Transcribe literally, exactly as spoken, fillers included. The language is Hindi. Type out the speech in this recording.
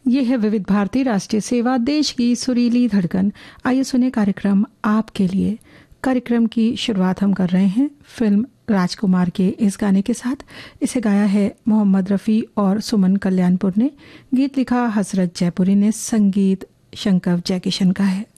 ये है विविध भारती राष्ट्रीय सेवा, देश की सुरीली धड़कन। आइए सुने कार्यक्रम आपके लिए। कार्यक्रम की शुरुआत हम कर रहे हैं फिल्म राजकुमार के इस गाने के साथ। इसे गाया है मोहम्मद रफ़ी और सुमन कल्याणपुर ने। गीत लिखा हसरत जयपुरी ने, संगीत शंकर जयकिशन का है।